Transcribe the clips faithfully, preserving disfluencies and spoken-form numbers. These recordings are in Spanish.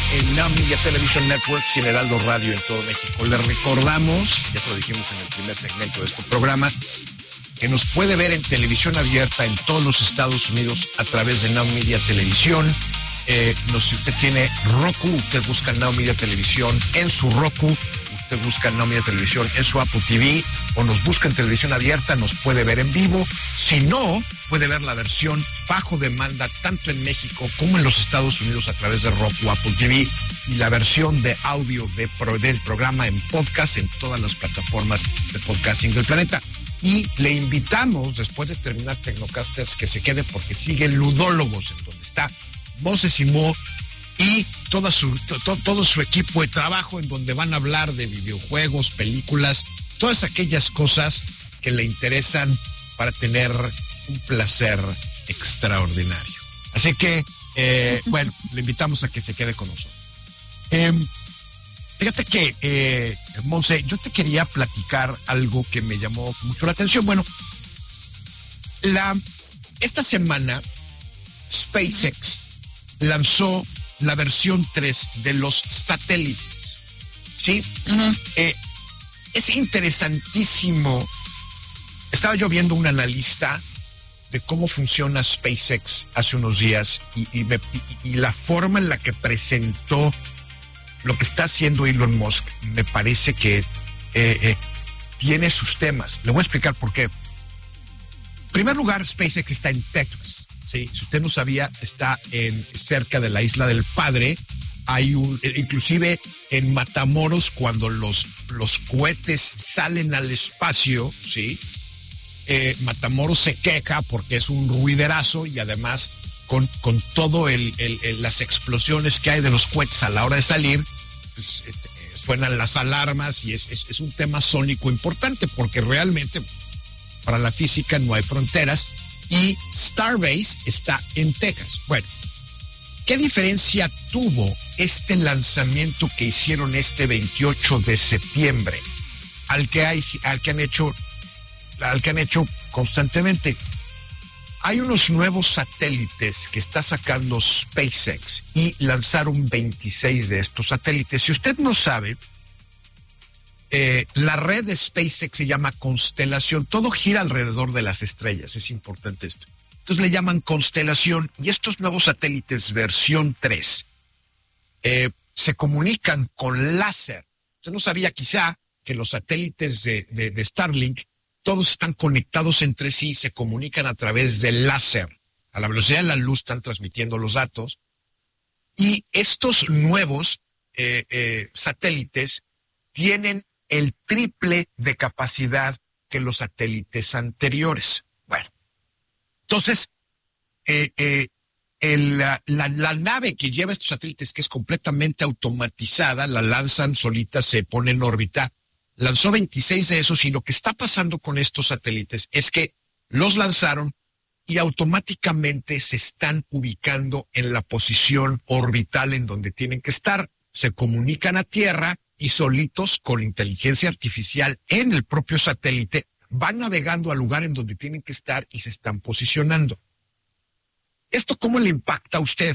en Now Media Television Network y en Heraldo Radio en todo México. Les recordamos, ya se lo dijimos en el primer segmento de este programa, que nos puede ver en televisión abierta en todos los Estados Unidos a través de Now Media Televisión. Eh, no, si usted tiene Roku, usted busca Now Media Televisión en su Roku, usted busca Now Media Televisión en su Apple T V, o nos busca en televisión abierta, nos puede ver en vivo. Si no, puede ver la versión bajo demanda tanto en México como en los Estados Unidos a través de Roku, Apple T V, y la versión de audio de pro, del programa en podcast en todas las plataformas de podcasting del planeta. Y le invitamos, después de terminar Tecnocasters, que se quede porque sigue Ludólogos, en donde está Moses y Mo y toda su, to, todo su equipo de trabajo, en donde van a hablar de videojuegos, películas, todas aquellas cosas que le interesan para tener un placer extraordinario. Así que, eh, bueno, le invitamos a que se quede con nosotros. Eh, fíjate que, eh, Monse, yo te quería platicar algo que me llamó mucho la atención. Bueno, la, esta semana SpaceX lanzó la versión tres de los satélites, ¿sí? Uh-huh. Eh, es interesantísimo. Estaba yo viendo un analista de cómo funciona SpaceX hace unos días y, y, me, y, y la forma en la que presentó lo que está haciendo Elon Musk me parece que eh, eh, tiene sus temas. Le voy a explicar por qué. En primer lugar, SpaceX está en Texas. Sí, si usted no sabía, está en cerca de la Isla del Padre. Hay un, inclusive en Matamoros, cuando los, los cohetes salen al espacio, sí, eh, Matamoros se queja porque es un ruiderazo, y además con, con todo el, el, el las explosiones que hay de los cohetes a la hora de salir, pues, eh, suenan las alarmas, y es, es, es un tema sónico importante, porque realmente para la física no hay fronteras. Y Starbase está en Texas. Bueno, ¿qué diferencia tuvo este lanzamiento que hicieron este veintiocho de septiembre al que hay, al que han hecho, al que han hecho constantemente? Hay unos nuevos satélites que está sacando SpaceX y lanzaron veintiséis de estos satélites. Si usted no sabe, Eh, la red de SpaceX se llama Constelación. Todo gira alrededor de las estrellas, es importante esto. Entonces le llaman Constelación, y estos nuevos satélites versión tres eh, se comunican con láser. Usted no sabía quizá que los satélites de, de, de Starlink todos están conectados entre sí, se comunican a través del láser. A la velocidad de la luz están transmitiendo los datos, y estos nuevos eh, eh, satélites tienen el triple de capacidad que los satélites anteriores. Bueno, entonces, eh, eh, el, la, la, la nave que lleva estos satélites, que es completamente automatizada, la lanzan solita, se pone en órbita, lanzó veintiséis de esos, y lo que está pasando con estos satélites es que los lanzaron y automáticamente se están ubicando en la posición orbital en donde tienen que estar, se comunican a Tierra, y solitos, con inteligencia artificial en el propio satélite, van navegando al lugar en donde tienen que estar y se están posicionando. ¿Esto cómo le impacta a usted?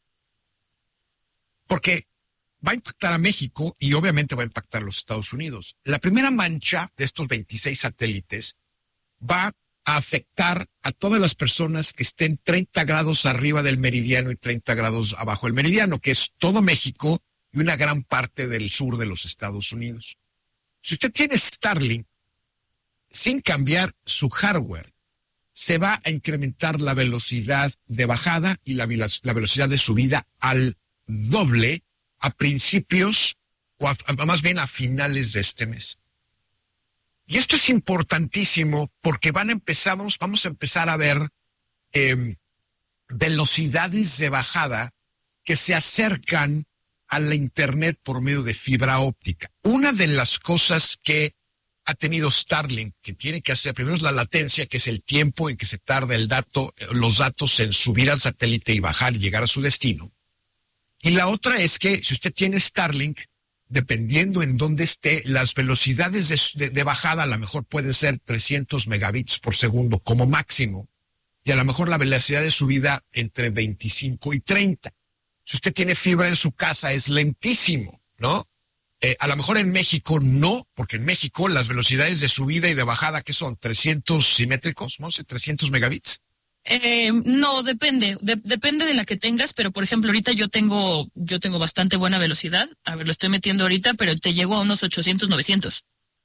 Porque va a impactar a México y obviamente va a impactar a los Estados Unidos. La primera mancha de estos veintiséis satélites va a afectar a todas las personas que estén treinta grados arriba del meridiano y treinta grados abajo del meridiano, que es todo México y una gran parte del sur de los Estados Unidos. Si usted tiene Starlink, sin cambiar su hardware, se va a incrementar la velocidad de bajada y la, la velocidad de subida al doble a principios, o a, a, más bien a finales de este mes. Y esto es importantísimo porque van a empezar, vamos, vamos a empezar a ver eh, velocidades de bajada que se acercan a la Internet por medio de fibra óptica. Una de las cosas que ha tenido Starlink, que tiene que hacer, primero es la latencia, que es el tiempo en que se tarda el dato, los datos en subir al satélite y bajar y llegar a su destino. Y la otra es que si usted tiene Starlink, dependiendo en dónde esté, las velocidades de, de, de bajada a lo mejor pueden ser trescientos megabits por segundo como máximo, y a lo mejor la velocidad de subida entre veinticinco y treinta. Si usted tiene fibra en su casa, es lentísimo, ¿no? Eh, a lo mejor en México no, porque en México las velocidades de subida y de bajada, ¿qué son? ¿trescientos simétricos? No sé, ¿trescientos megabits? Eh, no, depende, de, depende de la que tengas, pero por ejemplo ahorita yo tengo, yo tengo bastante buena velocidad, a ver, lo estoy metiendo ahorita, pero te llego a unos ochocientos, novecientos.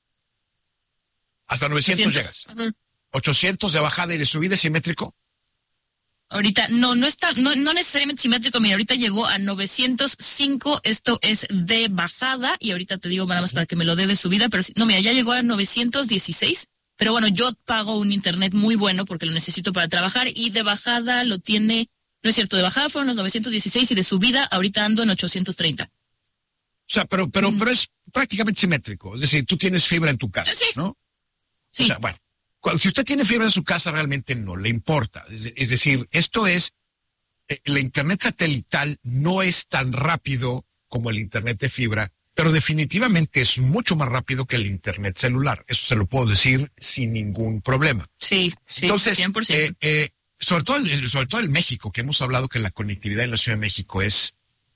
Hasta novecientos ochocientos. llegas. Uh-huh. ochocientos de bajada y de subida simétrico. Ahorita, no, no está, no, no necesariamente simétrico, mira, ahorita llegó a novecientos cinco, esto es de bajada, y ahorita te digo nada más para que me lo dé de subida, pero no, mira, ya llegó a novecientos dieciséis, pero bueno, yo pago un internet muy bueno porque lo necesito para trabajar, y de bajada lo tiene, no es cierto, de bajada fueron los novecientos dieciséis, y de subida ahorita ando en ochocientos treinta. O sea, pero, pero, mm. pero es prácticamente simétrico, es decir, tú tienes fibra en tu casa, sí. ¿no? Sí. O sea, bueno. Si usted tiene fibra en su casa, realmente no le importa. Es, es decir, esto es, eh, la internet satelital no es tan rápido como el internet de fibra, pero definitivamente es mucho más rápido que el internet celular. Eso se lo puedo decir sin ningún problema. Sí, sí, Entonces, cien por ciento. Eh, eh, sobre todo, el, sobre todo en México, que hemos hablado que la conectividad en la Ciudad de México es,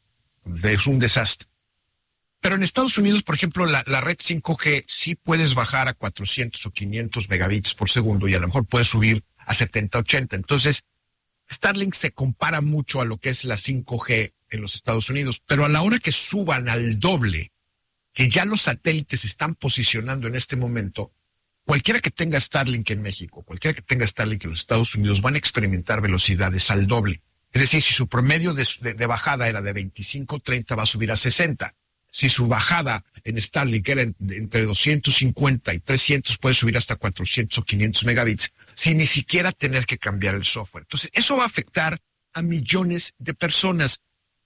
es un desastre. Pero en Estados Unidos, por ejemplo, la, la red cinco G sí puedes bajar a cuatrocientos o quinientos megabits por segundo y a lo mejor puedes subir a setenta, ochenta. Entonces, Starlink se compara mucho a lo que es la cinco G en los Estados Unidos. Pero a la hora que suban al doble, que ya los satélites están posicionando en este momento, cualquiera que tenga Starlink en México, cualquiera que tenga Starlink en los Estados Unidos, van a experimentar velocidades al doble. Es decir, si su promedio de, de, de bajada era de veinticinco, treinta, va a subir a sesenta. Si su bajada en Starlink era entre doscientos cincuenta y trescientos, puede subir hasta cuatrocientos o quinientos megabits, sin ni siquiera tener que cambiar el software. Entonces, eso va a afectar a millones de personas.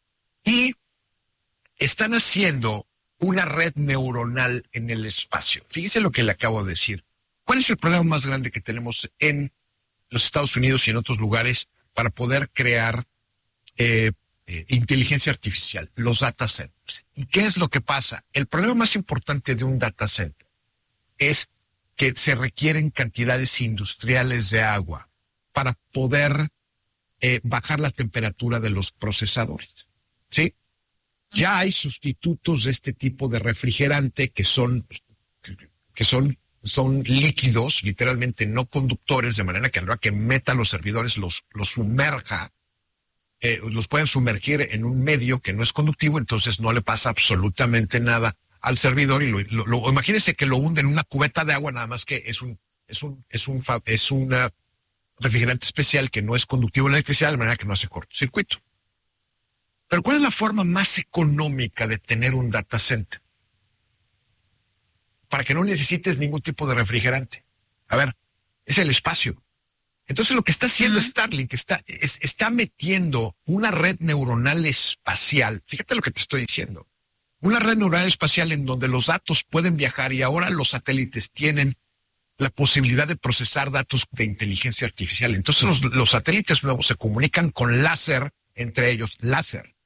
Y están haciendo una red neuronal en el espacio. Fíjese lo que le acabo de decir. ¿Cuál es el problema más grande que tenemos en los Estados Unidos y en otros lugares para poder crear eh, Eh, inteligencia artificial? Los data centers. ¿Y qué es lo que pasa? El problema más importante de un data center es que se requieren cantidades industriales de agua para poder eh, bajar la temperatura de los procesadores. ¿Sí? Ya hay sustitutos de este tipo de refrigerante que son, que son, son líquidos, literalmente no conductores, de manera que a la hora que meta los servidores los, los sumerja. Eh, los pueden sumergir en un medio que no es conductivo, entonces no le pasa absolutamente nada al servidor y lo, lo, lo imagínense que lo hunde en una cubeta de agua, nada más que es un es un es un es un refrigerante especial que no es conductivo a la electricidad, de manera que no hace cortocircuito. Pero ¿cuál es la forma más económica de tener un data center? Para que no necesites ningún tipo de refrigerante. A ver, es el espacio. Entonces lo que está haciendo uh-huh. Starlink está, es, está metiendo una red neuronal espacial. Fíjate lo que te estoy diciendo. Una red neuronal espacial en donde los datos pueden viajar y ahora los satélites tienen la posibilidad de procesar datos de inteligencia artificial. Entonces los, los satélites nuevos se comunican con láser entre ellos, láser.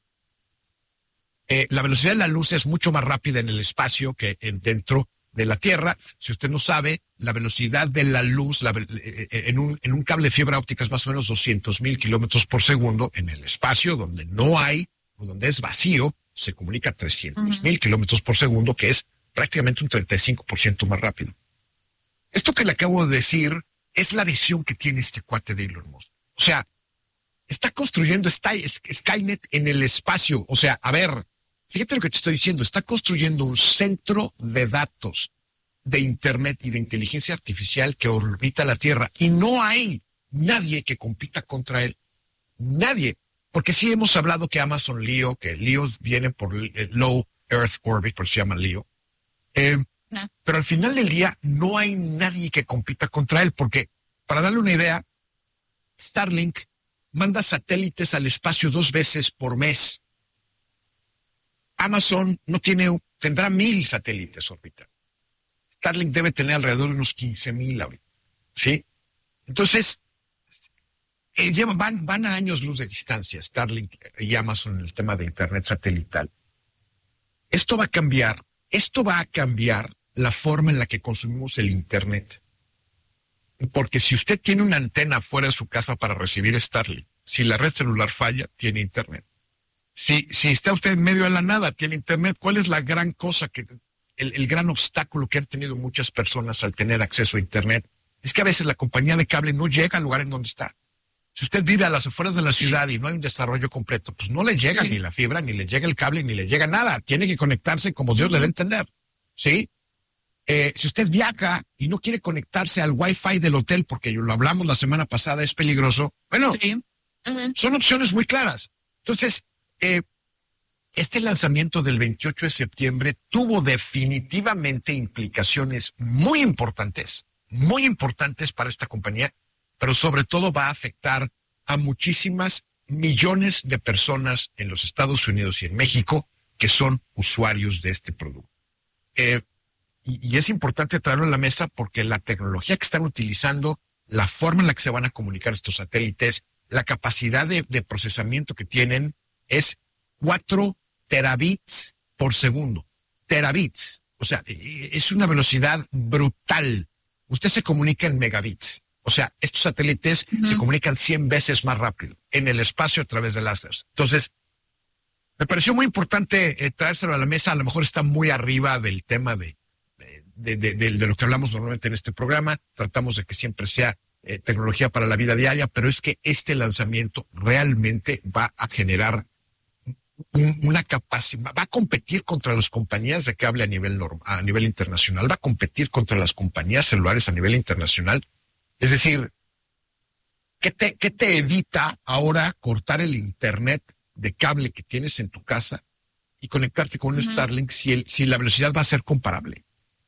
Eh, la velocidad de la luz es mucho más rápida en el espacio que en, dentro de la Tierra. Si usted no sabe, la velocidad de la luz la, eh, en, un, en un cable de fibra óptica es más o menos doscientos mil kilómetros por segundo. En el espacio, donde no hay, o donde es vacío, se comunica a trescientos mil uh-huh. kilómetros por segundo, que es prácticamente un treinta y cinco por ciento más rápido. Esto que le acabo de decir es la visión que tiene este cuate de Elon Musk. O sea, está construyendo Skynet en el espacio. O sea, a ver, fíjate lo que te estoy diciendo, está construyendo un centro de datos de Internet y de inteligencia artificial que orbita la Tierra. Y no hay nadie que compita contra él. Nadie. Porque sí hemos hablado que Amazon Leo, que Leo viene por Low Earth Orbit, por eso se llama Leo. Eh, no. Pero al final del día no hay nadie que compita contra él. Porque, para darle una idea, Starlink manda satélites al espacio dos veces por mes. Amazon no tiene, tendrá mil satélites orbitando. Starlink debe tener alrededor de unos quince mil ahorita, ¿sí? Entonces, eh, llevan, van, van a años luz de distancia Starlink y Amazon en el tema de Internet satelital. Esto va a cambiar, esto va a cambiar la forma en la que consumimos el Internet. Porque si usted tiene una antena fuera de su casa para recibir Starlink, si la red celular falla, tiene Internet. Si, si está usted en medio de la nada, tiene internet, ¿cuál es la gran cosa que, el, el gran obstáculo que han tenido muchas personas al tener acceso a internet? Es que a veces la compañía de cable no llega al lugar en donde está. Si usted vive a las afueras de la ciudad y no hay un desarrollo completo, pues no le llega sí. ni la fibra, ni le llega el cable, ni le llega nada. Tiene que conectarse como Dios sí. le dé a entender. ¿Sí? Eh, si usted viaja y no quiere conectarse al Wi-Fi del hotel, porque lo hablamos la semana pasada, es peligroso, bueno, sí. uh-huh. son opciones muy claras. Entonces, eh, este lanzamiento del veintiocho de septiembre tuvo definitivamente implicaciones muy importantes, muy importantes para esta compañía, pero sobre todo va a afectar a muchísimas millones de personas en los Estados Unidos y en México que son usuarios de este producto. Eh, y, y es importante traerlo a la mesa porque la tecnología que están utilizando, la forma en la que se van a comunicar estos satélites, la capacidad de, de procesamiento que tienen es cuatro terabits por segundo. Terabits. O sea, es una velocidad brutal. Usted se comunica en megabits. O sea, estos satélites uh-huh. se comunican cien veces más rápido en el espacio a través de láseres. Entonces, me pareció muy importante eh, traérselo a la mesa. A lo mejor está muy arriba del tema de, de, de, de, de lo que hablamos normalmente en este programa. Tratamos de que siempre sea eh, tecnología para la vida diaria, pero es que este lanzamiento realmente va a generar un, una capacidad, va a competir contra las compañías de cable a nivel normal, a nivel internacional, va a competir contra las compañías celulares a nivel internacional. Es decir, ¿qué te, qué te evita ahora cortar el internet de cable que tienes en tu casa y conectarte con un uh-huh. Starlink si, el, si la velocidad va a ser comparable?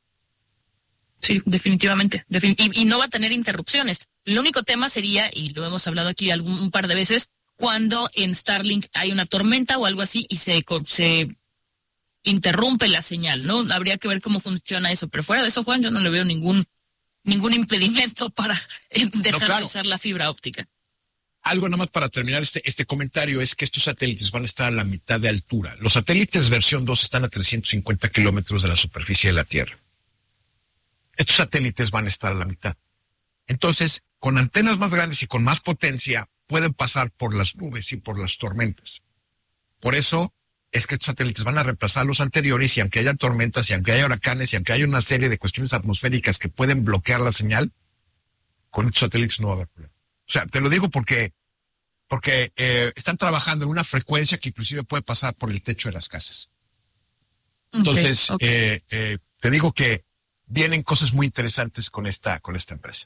Sí, definitivamente. Defin- y, y no va a tener interrupciones. El único tema sería, y lo hemos hablado aquí algún, un par de veces, cuando en Starlink hay una tormenta o algo así y se, se interrumpe la señal, ¿no? Habría que ver cómo funciona eso. Pero fuera de eso, Juan, yo no le veo ningún... ningún impedimento para dejar no, claro. de usar la fibra óptica. Algo nada más para terminar este, este comentario es que estos satélites van a estar a la mitad de altura. Los satélites versión dos están a trescientos cincuenta kilómetros de la superficie de la Tierra. Estos satélites van a estar a la mitad. Entonces, con antenas más grandes y con más potencia, pueden pasar por las nubes y por las tormentas. Por eso es que estos satélites van a reemplazar los anteriores y aunque haya tormentas y aunque haya huracanes y aunque haya una serie de cuestiones atmosféricas que pueden bloquear la señal, con estos satélites no va a haber problema. O sea, te lo digo porque, porque eh, están trabajando en una frecuencia que inclusive puede pasar por el techo de las casas. Entonces, okay, okay. Eh, eh, te digo que vienen cosas muy interesantes con esta, con esta empresa.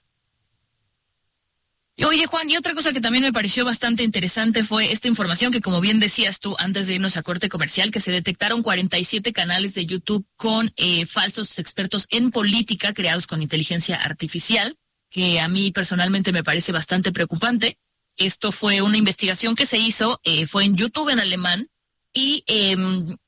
Oye, Juan, y otra cosa que también me pareció bastante interesante fue esta información que, como bien decías tú, antes de irnos a corte comercial, que se detectaron cuarenta y siete canales de YouTube con eh, falsos expertos en política creados con inteligencia artificial, que a mí personalmente me parece bastante preocupante. Esto fue una investigación que se hizo, eh, fue en YouTube en alemán, y eh,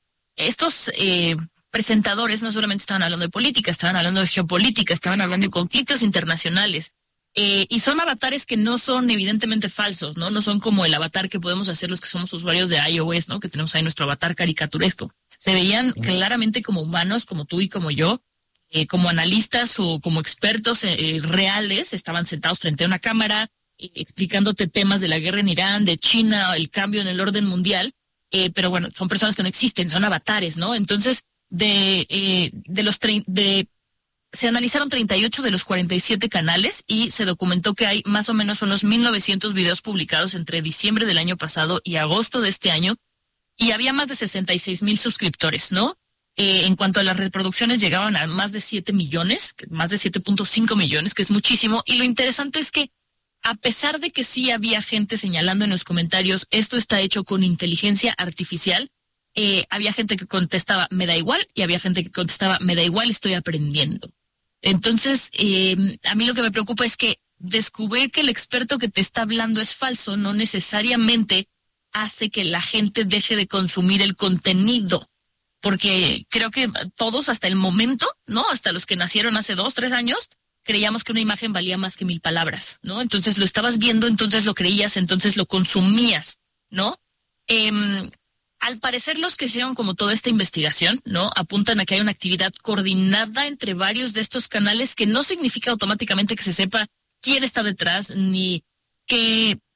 estos eh, presentadores no solamente estaban hablando de política, estaban hablando de geopolítica, estaban hablando de conflictos internacionales. Eh, y son avatares que no son evidentemente falsos, ¿no? No son como el avatar que podemos hacer los que somos usuarios de iOS, ¿no? Que tenemos ahí nuestro avatar caricaturesco. Se veían claramente como humanos, como tú y como yo, eh, como analistas o como expertos eh, reales, estaban sentados frente a una cámara, eh, explicándote temas de la guerra en Irán, de China, el cambio en el orden mundial, eh, pero bueno, son personas que no existen, son avatares, ¿no? Entonces, de, eh, de los tre- de se analizaron treinta y ocho de los cuarenta y siete canales y se documentó que hay más o menos unos mil novecientos videos publicados entre diciembre del año pasado y agosto de este año, y había más de sesenta y seis mil suscriptores, ¿no? Eh, en cuanto a las reproducciones, llegaban a más de siete millones, más de siete punto cinco millones, que es muchísimo. Y lo interesante es que, a pesar de que sí había gente señalando en los comentarios, esto está hecho con inteligencia artificial, eh, había gente que contestaba, me da igual, y había gente que contestaba, me da igual, estoy aprendiendo. Entonces, eh, a mí lo que me preocupa es que descubrir que el experto que te está hablando es falso no necesariamente hace que la gente deje de consumir el contenido, porque creo que todos hasta el momento, ¿no? Hasta los que nacieron hace dos, tres años, creíamos que una imagen valía más que mil palabras, ¿no? Entonces lo estabas viendo, entonces lo creías, entonces lo consumías, ¿no? Eh, Al parecer, los que hicieron como toda esta investigación, ¿no? Apuntan a que hay una actividad coordinada entre varios de estos canales, que no significa automáticamente que se sepa quién está detrás, ni qué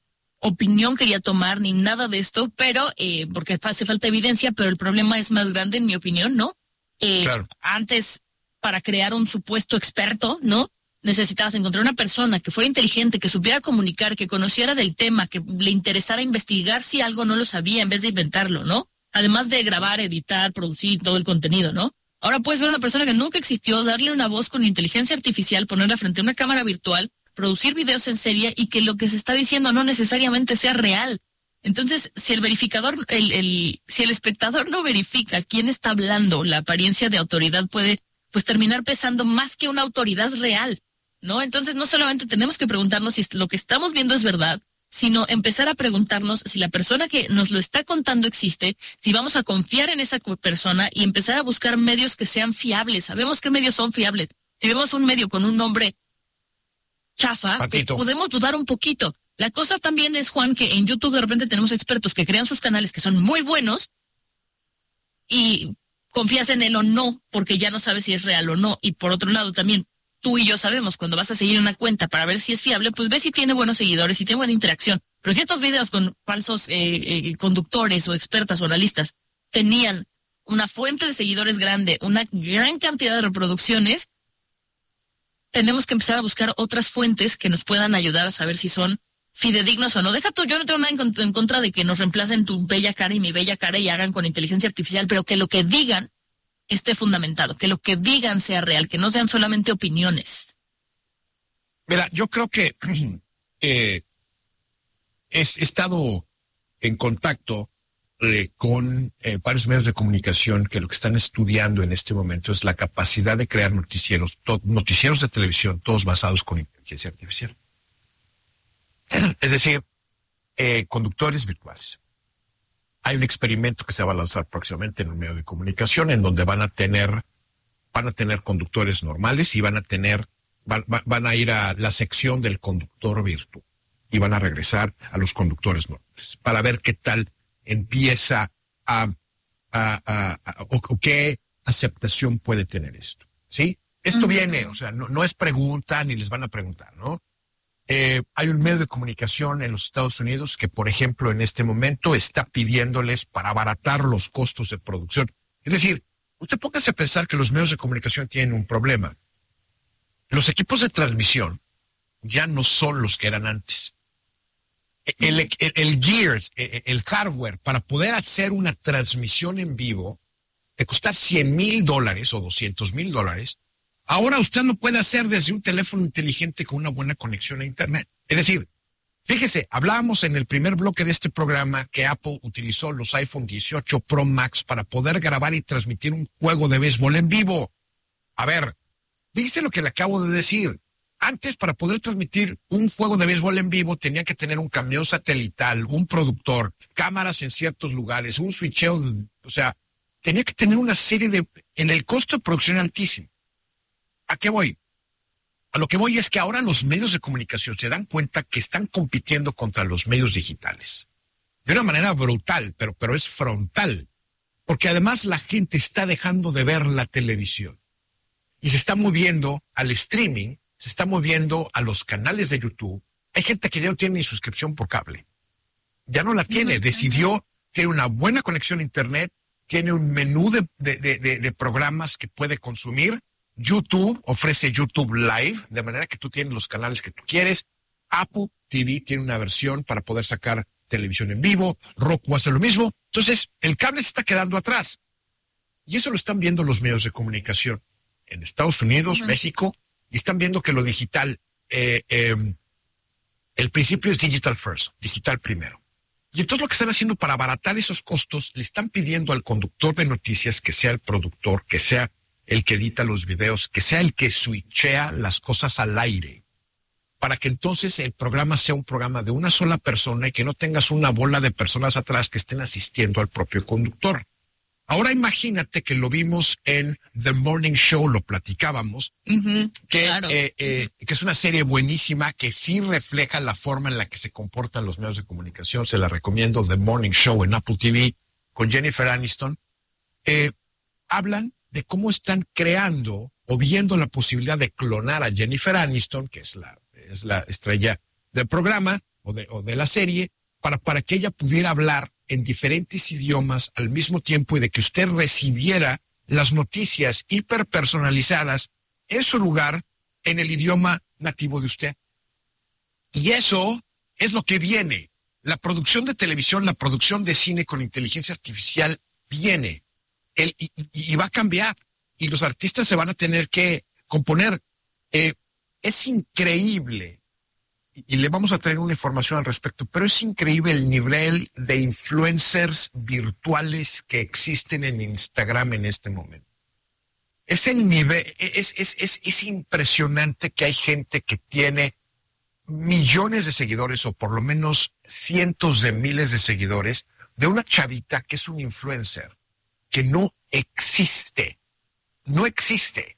opinión quería tomar ni nada de esto, pero eh, porque hace falta evidencia, pero el problema es más grande en mi opinión, ¿no? Eh, claro. Antes, para crear un supuesto experto, ¿no? Necesitabas encontrar una persona que fuera inteligente, que supiera comunicar, que conociera del tema, que le interesara investigar si algo no lo sabía en vez de inventarlo, ¿no? Además de grabar, editar, producir todo el contenido, ¿no? Ahora puedes ver a una persona que nunca existió, darle una voz con inteligencia artificial, ponerla frente a una cámara virtual, producir videos en serie y que lo que se está diciendo no necesariamente sea real. Entonces, si el verificador, el, el, si el espectador no verifica quién está hablando, la apariencia de autoridad puede, pues, terminar pesando más que una autoridad real, ¿no? Entonces, no solamente tenemos que preguntarnos si lo que estamos viendo es verdad, sino empezar a preguntarnos si la persona que nos lo está contando existe, si vamos a confiar en esa persona y empezar a buscar medios que sean fiables. Sabemos qué medios son fiables. Si vemos un medio con un nombre chafa, pues podemos dudar un poquito. La cosa también es, Juan, que en YouTube de repente tenemos expertos que crean sus canales que son muy buenos y confías en él o no, porque ya no sabes si es real o no. Y por otro lado también, tú y yo sabemos, cuando vas a seguir una cuenta para ver si es fiable, pues ves si tiene buenos seguidores, si tiene buena interacción. Pero ciertos videos con falsos eh, eh, conductores o expertas o analistas tenían una fuente de seguidores grande, una gran cantidad de reproducciones, tenemos que empezar a buscar otras fuentes que nos puedan ayudar a saber si son fidedignos o no. Deja tú, yo no tengo nada en, en contra de que nos reemplacen tu bella cara y mi bella cara y hagan con inteligencia artificial, pero que lo que digan esté fundamentado, que lo que digan sea real, que no sean solamente opiniones. Mira, yo creo que eh, he, he estado en contacto eh, con eh, varios medios de comunicación que lo que están estudiando en este momento es la capacidad de crear noticieros, to- noticieros de televisión, todos basados con inteligencia artificial. Es decir, eh, conductores virtuales. Hay un experimento que se va a lanzar próximamente en un medio de comunicación en donde van a tener, van a tener conductores normales y van a tener, van, van a ir a la sección del conductor virtual y van a regresar a los conductores normales para ver qué tal empieza a, a, a, a o, o qué aceptación puede tener esto. ¿Sí? Esto uh-huh. viene, o sea, no, no es pregunta ni les van a preguntar, ¿no? Eh, hay un medio de comunicación en los Estados Unidos que, por ejemplo, en este momento está pidiéndoles para abaratar los costos de producción. Es decir, usted póngase a pensar que los medios de comunicación tienen un problema. Los equipos de transmisión ya no son los que eran antes. El, el, el, el gears, el, el hardware, para poder hacer una transmisión en vivo, de costar cien mil dólares o doscientos mil dólares, ahora usted lo puede hacer desde un teléfono inteligente con una buena conexión a Internet. Es decir, fíjese, hablábamos en el primer bloque de este programa que Apple utilizó los iPhone dieciocho Pro Max para poder grabar y transmitir un juego de béisbol en vivo. A ver, fíjese lo que le acabo de decir. Antes, para poder transmitir un juego de béisbol en vivo, tenía que tener un camión satelital, un productor, cámaras en ciertos lugares, un switcheo, o sea, tenía que tener una serie de... En el costo de producción altísimo. ¿A qué voy? A lo que voy es que ahora los medios de comunicación se dan cuenta que están compitiendo contra los medios digitales. De una manera brutal, pero, pero es frontal. Porque además la gente está dejando de ver la televisión. Y se está moviendo al streaming, se está moviendo a los canales de YouTube. Hay gente que ya no tiene ni suscripción por cable. Ya no la tiene. Decidió, tiene una buena conexión a Internet, tiene un menú de, de, de, de programas que puede consumir. YouTube ofrece YouTube Live, de manera que tú tienes los canales que tú quieres. Apple T V tiene una versión para poder sacar televisión en vivo. Roku hace lo mismo. Entonces, el cable se está quedando atrás. Y eso lo están viendo los medios de comunicación en Estados Unidos, uh-huh. México, y están viendo que lo digital, eh, eh, el principio es digital first, digital primero. Y entonces lo que están haciendo para abaratar esos costos, le están pidiendo al conductor de noticias que sea el productor, que sea el que edita los videos, que sea el que switchea las cosas al aire, para que entonces el programa sea un programa de una sola persona y que no tengas una bola de personas atrás que estén asistiendo al propio conductor. Ahora imagínate que lo vimos en The Morning Show, lo platicábamos, uh-huh, que, claro. eh, eh, que es una serie buenísima que sí refleja la forma en la que se comportan los medios de comunicación. Se la recomiendo, The Morning Show en Apple T V, con Jennifer Aniston. Eh, hablan de cómo están creando o viendo la posibilidad de clonar a Jennifer Aniston, que es la, es la estrella del programa o de, o de la serie, para, para que ella pudiera hablar en diferentes idiomas al mismo tiempo y de que usted recibiera las noticias hiperpersonalizadas en su lugar en el idioma nativo de usted. Y eso es lo que viene. La producción de televisión, la producción de cine con inteligencia artificial viene. El, y, y va a cambiar. Y los artistas se van a tener que componer. Eh, es increíble. Y le vamos a traer una información al respecto, pero es increíble el nivel de influencers virtuales que existen en Instagram en este momento. Es el nivel, es, es, es, es impresionante que hay gente que tiene millones de seguidores o por lo menos cientos de miles de seguidores de una chavita que es un influencer que no existe, no existe.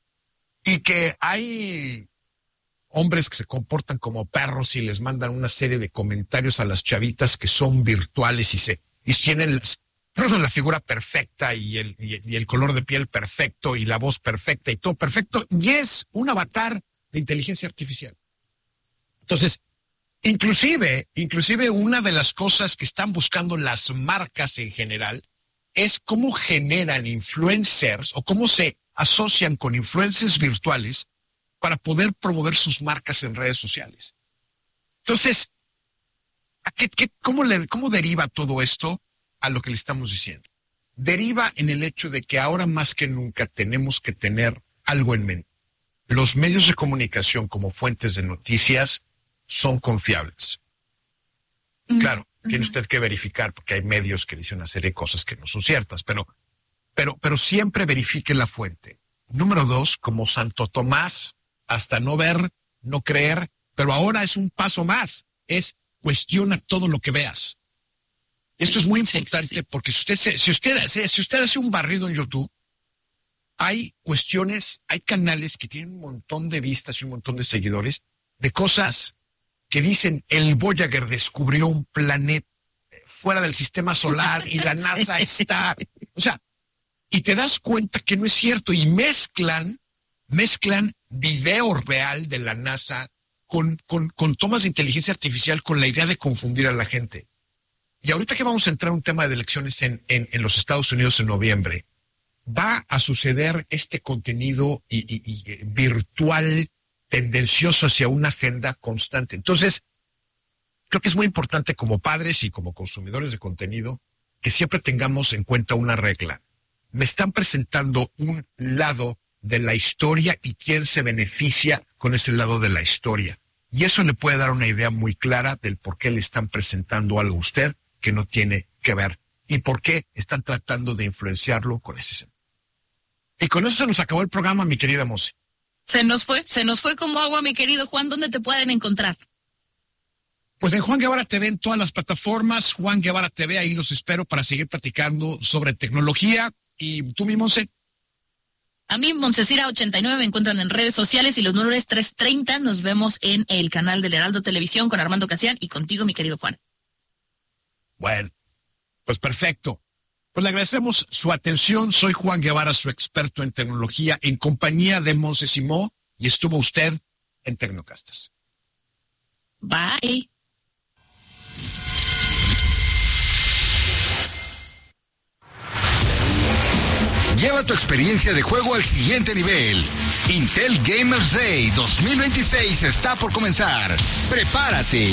Y que hay hombres que se comportan como perros y les mandan una serie de comentarios a las chavitas que son virtuales y se y tienen las, la figura perfecta y el, y, y el color de piel perfecto y la voz perfecta y todo perfecto, y es un avatar de inteligencia artificial. Entonces, inclusive, inclusive una de las cosas que están buscando las marcas en general es cómo generan influencers o cómo se asocian con influencers virtuales para poder promover sus marcas en redes sociales. Entonces, ¿a qué, qué, cómo, le, ¿cómo deriva todo esto a lo que le estamos diciendo? Deriva en el hecho de que ahora más que nunca tenemos que tener algo en mente. Los medios de comunicación como fuentes de noticias son confiables. Uh-huh. Claro, uh-huh. Tiene usted que verificar porque hay medios que dicen una serie de cosas que no son ciertas, pero, pero, pero siempre verifique la fuente. Número dos, como Santo Tomás, hasta no ver, no creer, pero ahora es un paso más, es cuestiona todo lo que veas. Esto es muy importante sí, sí, sí. Porque si usted, si, usted, si usted hace un barrido en YouTube, hay cuestiones, hay canales que tienen un montón de vistas y un montón de seguidores de cosas que dicen el Voyager descubrió un planeta fuera del sistema solar y la NASA sí. está... O sea, y te das cuenta que no es cierto y mezclan, mezclan video real de la NASA con, con, con tomas de inteligencia artificial con la idea de confundir a la gente. Y ahorita que vamos a entrar en un tema de elecciones en, en, en los Estados Unidos en noviembre, va a suceder este contenido y, y, y virtual tendencioso hacia una agenda constante. Entonces, creo que es muy importante como padres y como consumidores de contenido que siempre tengamos en cuenta una regla. Me están presentando un lado de la historia y quién se beneficia con ese lado de la historia. Y eso le puede dar una idea muy clara del por qué le están presentando algo a usted que no tiene que ver y por qué están tratando de influenciarlo con ese sentido. Y con eso se nos acabó el programa, mi querida Monse. Se nos fue, se nos fue como agua, mi querido Juan. ¿Dónde te pueden encontrar? Pues en Juan Guevara T V en todas las plataformas, Juan Guevara T V, ahí los espero para seguir platicando sobre tecnología. ¿Y tú, mi Monse? A mí, Moncesira ochenta y nueve, me encuentran en redes sociales y los números tres treinta nos vemos en el canal del Heraldo Televisión con Armando Casián y contigo, mi querido Juan. Bueno, pues perfecto. Pues le agradecemos su atención. Soy Juan Guevara, su experto en tecnología, en compañía de Monse Simó, y estuvo usted en Tecnocasters. Bye. Lleva tu experiencia de juego al siguiente nivel. Intel Gamers Day dos mil veintiséis está por comenzar. ¡Prepárate!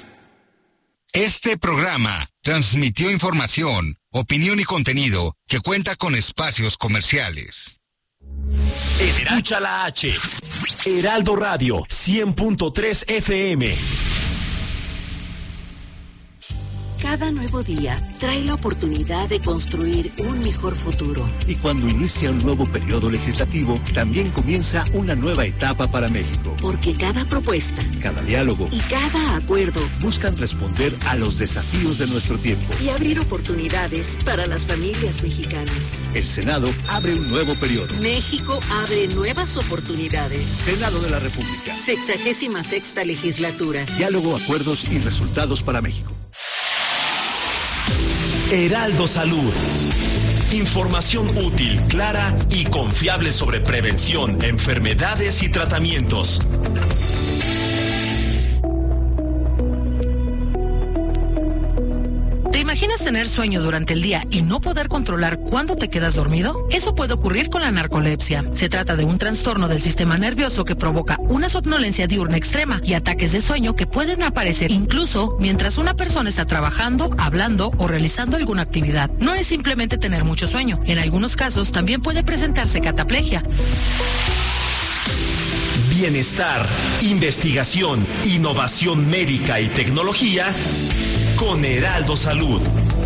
Este programa transmitió información, opinión y contenido que cuenta con espacios comerciales. Escucha la H. Heraldo Radio, cien punto tres F M. Cada nuevo día trae la oportunidad de construir un mejor futuro. Y cuando inicia un nuevo periodo legislativo, también comienza una nueva etapa para México. Porque cada propuesta, cada diálogo y cada acuerdo buscan responder a los desafíos de nuestro tiempo y abrir oportunidades para las familias mexicanas. El Senado abre un nuevo periodo. México abre nuevas oportunidades. Senado de la República. Sexagésima sexta legislatura. Diálogo, acuerdos y resultados para México. Heraldo Salud. Información útil, clara y confiable sobre prevención, enfermedades y tratamientos. tener sueño durante el día y no poder controlar cuándo te quedas dormido? Eso puede ocurrir con la narcolepsia. Se trata de un trastorno del sistema nervioso que provoca una somnolencia diurna extrema y ataques de sueño que pueden aparecer incluso mientras una persona está trabajando, hablando o realizando alguna actividad. No es simplemente tener mucho sueño. En algunos casos también puede presentarse cataplegia. Bienestar, investigación, innovación médica y tecnología con Heraldo Salud.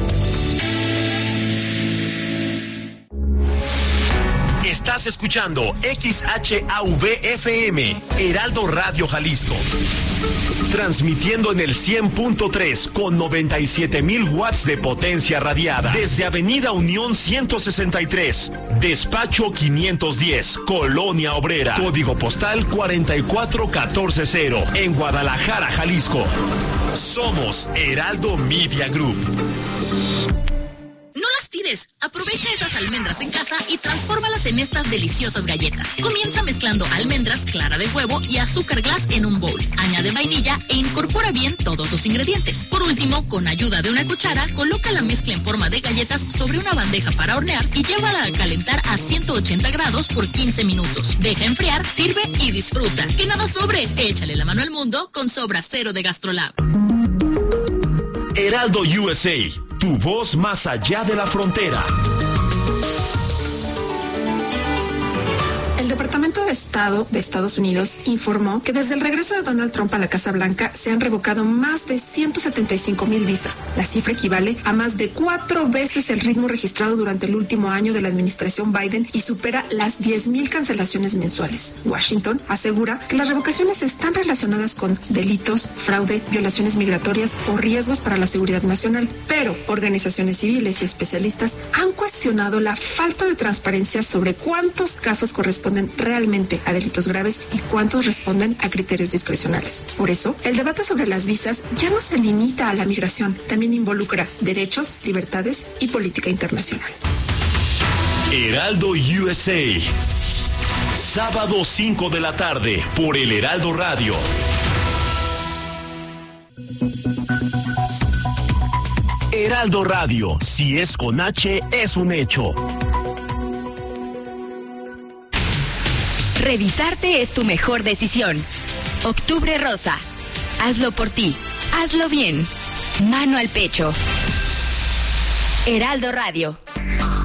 Estás escuchando X H A V F M, Heraldo Radio Jalisco. Transmitiendo en el cien punto tres con noventa y siete mil watts de potencia radiada. Desde Avenida Unión ciento sesenta y tres, Despacho quinientos diez, Colonia Obrera. Código postal cuarenta y cuatro catorce cero, en Guadalajara, Jalisco. Somos Heraldo Media Group. No las tires. Aprovecha esas almendras en casa y transfórmalas en estas deliciosas galletas. Comienza mezclando almendras, clara de huevo y azúcar glass en un bowl. Añade vainilla e incorpora bien todos los ingredientes. Por último, con ayuda de una cuchara, coloca la mezcla en forma de galletas sobre una bandeja para hornear y llévala a calentar a ciento ochenta grados por quince minutos. Deja enfriar, sirve y disfruta. Que nada sobre. Échale la mano al mundo con Sobra Cero de GastroLab. Heraldo U S A, tu voz más allá de la frontera. El Departamento de Estado de Estados Unidos informó que desde el regreso de Donald Trump a la Casa Blanca se han revocado más de ciento setenta y cinco mil visas. La cifra equivale a más de cuatro veces el ritmo registrado durante el último año de la administración Biden y supera las diez mil cancelaciones mensuales. Washington asegura que las revocaciones están relacionadas con delitos, fraude, violaciones migratorias o riesgos para la seguridad nacional, pero organizaciones civiles y especialistas han cuestionado la falta de transparencia sobre cuántos casos corresponden realmente a delitos graves y cuántos responden a criterios discrecionales. Por eso, el debate sobre las visas ya no se limita a la migración, también involucra derechos, libertades y política internacional. Heraldo U S A, sábado cinco de la tarde por el Heraldo Radio. Heraldo Radio, si es con H, es un hecho. Revisarte es tu mejor decisión. Octubre Rosa. Hazlo por ti. Hazlo bien. Mano al pecho. Heraldo Radio.